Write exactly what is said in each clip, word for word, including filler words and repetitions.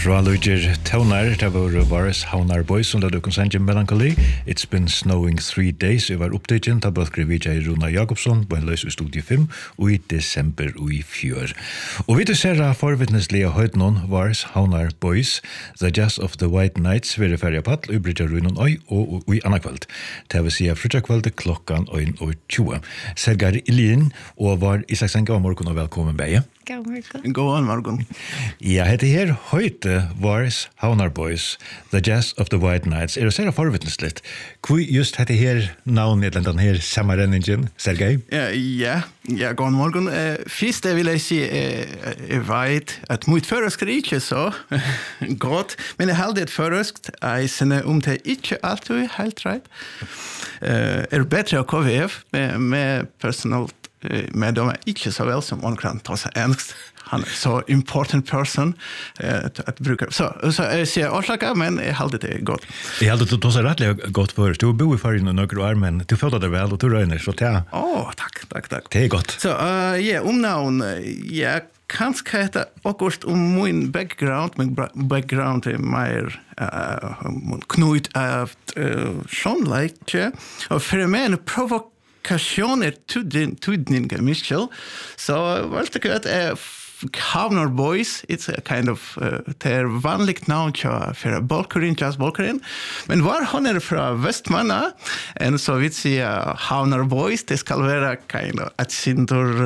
Ralluger Tonar, det var Varis Haunar Boys som ledde konsengen Melancholy. It's been snowing three days. Jeg var oppdagen til bøtker Vijay Runa Jakobsson på en løs i studie fem og i desember og i fjør. Og vi til ser av forvittneslige høytnån Varis Haunar Boys, The Jazz of the White Nights, vi er ferdig av Paddel, i Bridger Runon Øy og i anna kveld. Det vil si av frutja kveld klokkan øyn og tjue. Sergar Ilien og var Isaksen, god morgen og velkommen beie. God morgen. God morgen. Ja, hette her høyte Varis Haunar Boys, The Jazz of the White Nights. Er det særlig forvittneslitt? Hvor just hette her navnet, den her sammenrenningen, Sergei? Ja, ja, ja, god morgen. Uh, Først vil jeg si, uh, jeg vet at mitt føresk er ikke så godt, men jeg heldig et føresk, jeg sender om til ikke alltid helt rett. Uh, er bedre å K V F med, med personalt, men de er ikke så vel som omkring ta seg engelsk. Han er så important person uh, at bruke. Så, så jeg sier årsaker, men jeg heldig det godt. Jeg heldig det er rettelig godt for. Du bor i fargen og noen år, men du føler deg vel, og du røyner, så det er... Åh, takk, takk, takk. Det er godt. Så, uh, ja, omnavn, ja, kanskje heter akkurat om min background, min background er mer uh, knut av uh, sånleikje, og for meg en provokasjon Kassioner tudninga Michel. So well the good uh, Haunar Boys, it's a kind of uh, ter vanligt navn för Bolkerin, Jazz Bolkerin. Men var han är från Västmanna, and så vill säga Haunar Boys, det ska vara kind of att sintor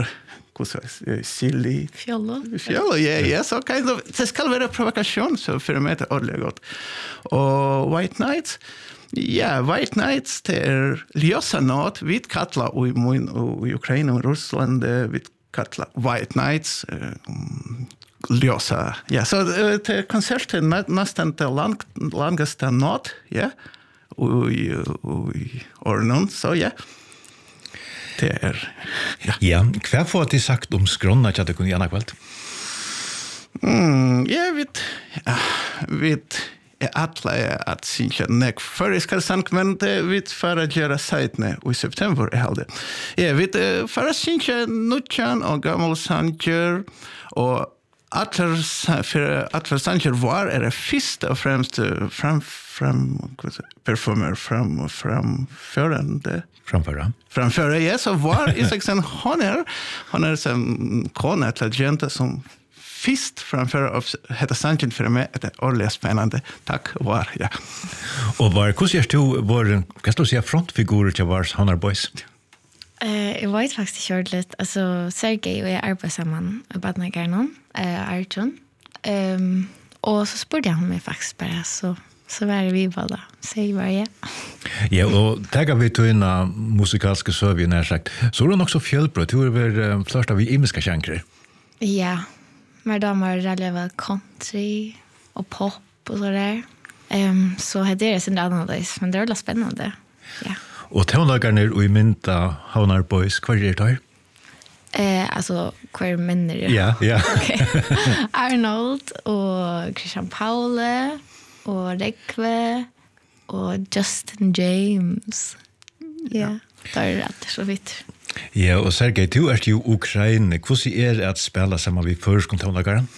silly Fjollo. Fjollo, ja, ja, så kind of det ska vara provokation så för mig det ordentligt gott. Och White Nights Ja, White Nights, det er ljósa nåt, vi kallar i, i Ukraina og Russland, vi kallar White Nights, um, ljósa, ja, så det er konserten nästan det lang, langaste nåt, ja, i, i Ornon, så ja, det er, ja. Ja, hva får de sagt om skronna til at det kunne gjerne kveld? Mm, ja, vi, ja, vi, är alla att synka nek för jag ska sank men det vid för göra sajtne i september är det. Ja, vid för synka nutchan och gammal sanger och alla för alla sanger var är det första och främst fram fram performer fram fram förande Framföra. Framföra, ja, så var i sexen honor honor som kona till gente som Fist framför av heta sanchen för mig att det är ordentligt spännande. Tack var ja. Och var hur ser du var kan du säga frontfigurer till Varis Haunar Boys? Eh, jag vet faktiskt inte ordentligt. Alltså Sergej och jag arbetar samman med Badnagarnon, eh Arjun. Ehm och så spurgade han mig faktiskt bara så så var det vi bara säg vad ja. Ja, och tackar vi till en musikalska service när sagt. Så är det också fjällbrott. Hur är första vi imiska genrer? Ja. Men de har relevant country och pop och så där. Um, så det är sin annorlunda, men det är väldigt spännande. Ja. Och tonlagarna i mynta Haunar Boys, kvar är det? Eh, alltså kvar männer. Ja, ja. Okay. Arnold och Christian Paule och Rekve och Justin James. Ja, det är rätt så vitt. Ja, og Sergej, du er jo Ukraina. Hvordan er det at spela sammen med førskontonlagaren?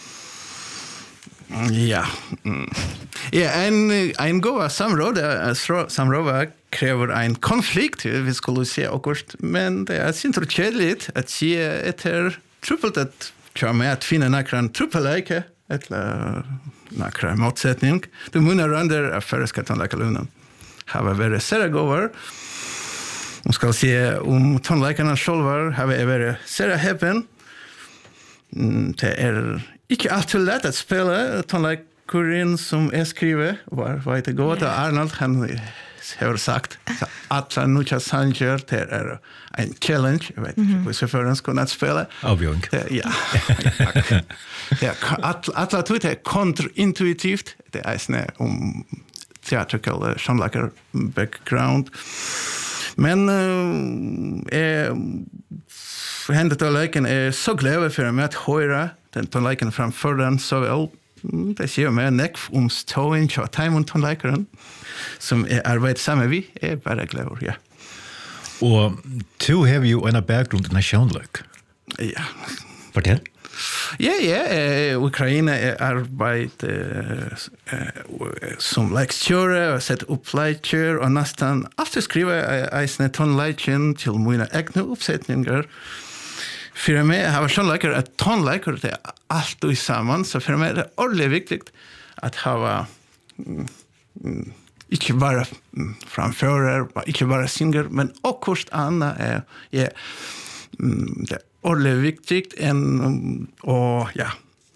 Ja. Ja, en, en god samråd, samråd kräver en konflikt, vi skulle se akkurat, men det er inte kjedligt at si etter truppelt at kjøre med at finne nakran truppeleike, eller nakran motsetning. Du munner under av førskontonlagaren. Har vært særgover, Om ska se om tonläkarna själva har vi varit Sarah Heaven. Det är inte alltid lätt att spela tonläkaren som jag skriver. Var var det går att Arnold han har sagt att alla nya sanger det är en challenge. Jag vet inte hur så för oss kunna spela. Avjung. Ja. Ja, att alla tror det kontraintuitivt. Det är snä om theatrical tonläkar background. Men eh hände det leken är så glad för mig att höra den tonleken framför den så väl det ser mer neck om ståen och time on tonleken som är arbetsamma vi är bara glad ja. Och du har ju en bakgrund i nationalök. Ja. Fortell. Ja, ja, eh, Ukraina er arbeid eh, eh, som lektører, og sett opp lektører, og nesten alltid skriver jeg en ton lektører til mine egne oppsetninger. For meg, jeg har sånn leker, at ton leker det er alt og sammen, så for meg er det ordentlig viktig at ha mm, mm, ikke bare mm, framfører, ikke bare synger, men også annet er, ja, mm, det er ordentlig viktig, enn, og ja.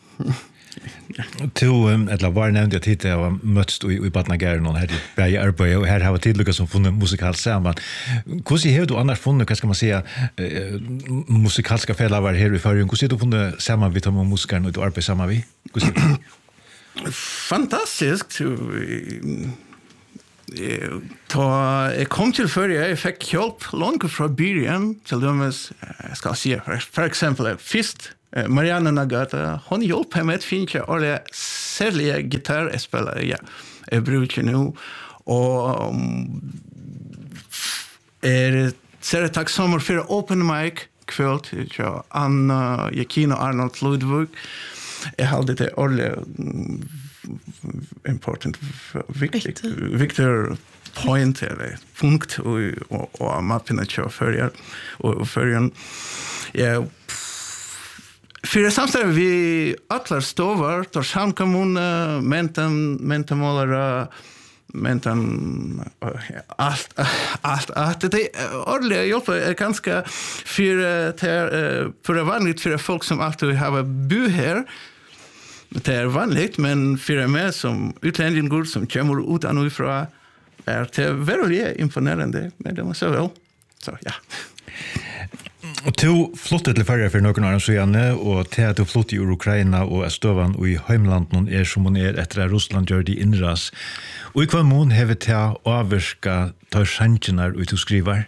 To, eller var nevnt jeg tid, jeg var møtst i, i Badnagæren, og her i Breie arbeid, og her har vi tidligere som funnet musikalt sammen. Hvordan har du annars funnet, hva skal man si, eh, musikalske fellesskap her i Førjen? Hvordan har du funnet sammen vi tar med musikeren, og du arbeider sammen vi? Fantastisk. Da jeg kom til Førje, jeg fikk hjelp langt fra byen, til dømes, jeg skal si, for, for eksempel, først, Marianne Nagata, hon hjelper med å finne alle særlige gitarrespillere, ja, jeg bruker nå, og er ser takk sommer for open mic kveld til Anna Jekin og Arnold Ludvig. Jeg hadde det ordentlig important, viktig, viktig point, eller punkt, og, og, og mappene til Førjen, og Førjen, ja, för samtidigt vi alla stovar tar samkommune mentan mentamålare mentan allt allt att det ordentligt jobb är ganska för till för det vanligt för folk som alltid har bo här. Det är vanligt, men för mig som utlänning går som kommer ut och ifrån är det väldigt imponerande med det så väl. Så ja. Og du flottet til Førje for noen år siden, og til at du flottet i Ukraina og Østøvan og i heimlandet er som hun er etter at Russland gjør de innras. Og i hva mån har vi til å avvirke ta sjansene ut og skriver?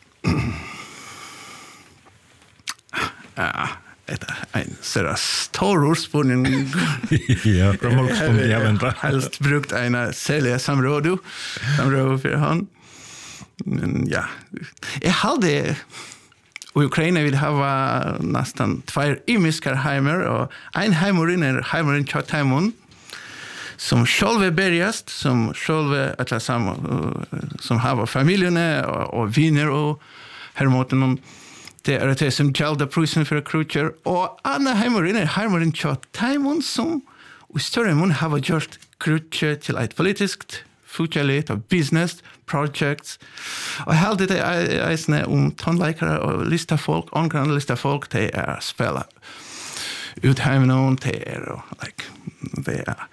Ja, det er en sånn stor ordspåning. Ja, bra målspåning, jeg venter. Jeg har helst brukt en særlig samråd, samråd for han. Men ja, jeg hadde... Og Ukraina vil ha nästan två imiskar heimer, og ein heimerin er heimerin Tjataimon, som själva bergast, som själva alla samma, som har familjene og, og viner og hermoten. Det er det som gjelder prisen for krutcher. Og andre heimerin er heimerin Tjataimon, som i større mån har gjort krutcher til et politiskt futurligt og business projects. Og helt det er eisne om tonleikere og lista folk, omkring lista folk, det er spela utheimen, det er like, det er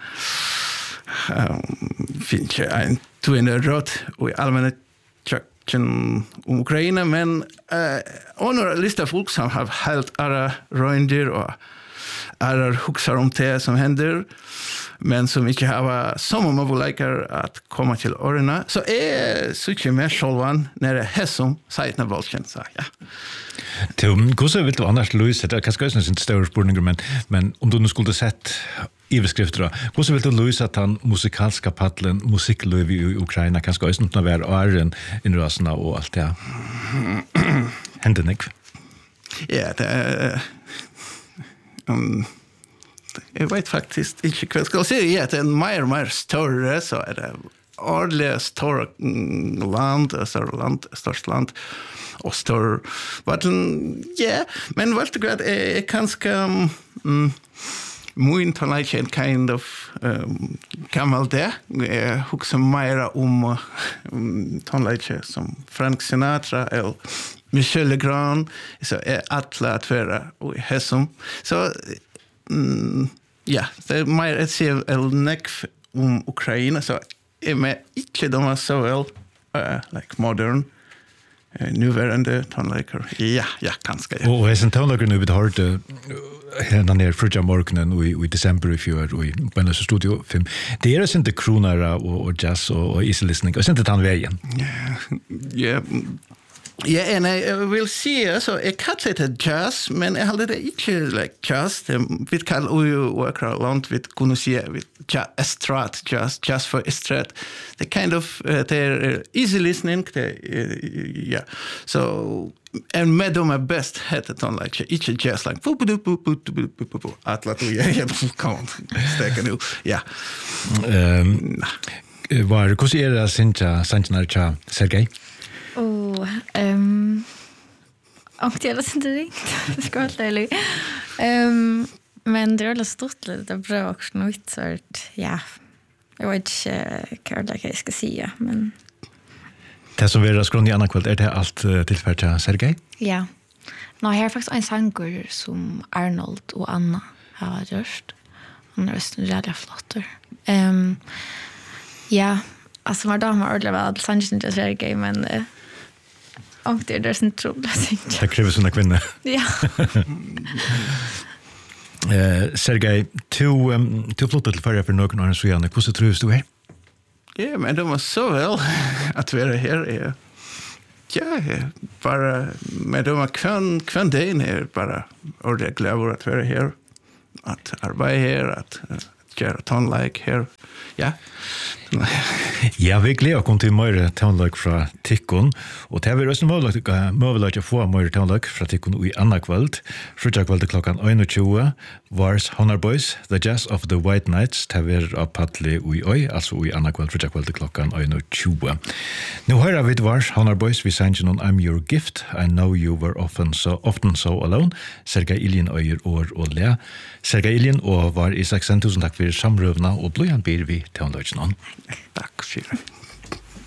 um, finnes ikke en toende råd og i allmänna tjøkken om Ukraina, men uh, under lista folk som har helt ara røyndyr og ara huksar om det som hender, men som ikke har som om man liker at komme til årene. Så jeg synes med sjølvan når det er som sier når voldkjent, så ja. Hvordan vil du annars løse, det er kanskje ikke en større spørninger, men, men om du nå skulle sett iverskrifter, hvordan vil du løse at han musikalske paddelen, musikkløv i Ukraina, kanskje også noe være åren innrasende og alt det? Hender det ikke? Ja, det er... Um, jeg vet faktisk ikke hva jeg skal si. Ja, det er mer og mer større, så er det ordentlig større land, større land, størst land, og større vatten. Ja, men vet du hva, jeg er ganske um, min tonleik en kind of um, gammel det. Jeg husker mer om um, tonleik som Frank Sinatra eller Michel Legrand, så er alle at være og hessom. Så Mm, ja, det er mer et sier el nekv om Ukraina, så er med ikke de er så vel uh, like modern, uh, nuværende tonleikere. Ja, ja, kanskje. Ja. Og hessen tonleikere nu vi har hørt henne nere frutja morgenen og i, i desember i fjør og i Bønnes Studio fem. Det er ikke kronere og, og jazz og, og easy listening, og ikke den veien. Ja, ja. Ja, and I will see, så jeg kallar det jazz, men jeg halder det ikke like jazz. Vi kallar jo worker langt, vi kunne si estrad jazz, jazz for estrad. Det kind of, uh, det er easy listening, det, uh, ja. Så, en med dem er best heter det like, ikke jazz, like, pu pu pu pu pu pu pu pu pu atla du, ja, ja, kom on, stekka nu, ja. Um, var, hvordan er det Sintja, Sintja, Sintja, Sergej? Oh, ehm och det är inte riktigt. Det ska vara löjligt. Ehm men det är väl stort lite det bra också något sort. Ja. Jag vet inte vad jag ska säga, men det som vi har skruvat i annan kväll, är det allt uh, tillfälligt till Sergej? Ja. Nå, här är faktiskt en sångare som Arnold och Anna har gjort. Hon är rösten rädda flotter. Ehm ja, alltså var damer ordentligt väl att sanningen till Sergej, men uh, och det är det som tror jag. Det kräver såna kvinnor. Ja. Eh Sergej, du um, du flyttade till Sverige för några år sedan. Hur så trivs du här? Ja, men det var så väl att vara här. Ja, bara med de kvann kvann det är bara ordentligt glad att vara här. Att arbeta här, att göra tonlike här. Ja. Ja, vi gleder oss til mer tonløk fra Tikkun, og det er vi også mulig å få mer tonløk fra Tikkun i andre kveld. Frutja kveld klokken tjueen, Vars Honor Boys, The Jazz of the White Knights, det er vi av Paddle i Øy, altså i andre kveld, frutja kveld klokken tjueen. Nå hører vi Vars Honor Boys, vi sier noen I'm Your Gift, I Know You Were Often So, often so Alone, Sergej Iljen Øyer År og Lea. Sergej Iljen og Var Isaksen, tusen takk for samrøvna, og blod han ber vi tonløkene. Takk for det.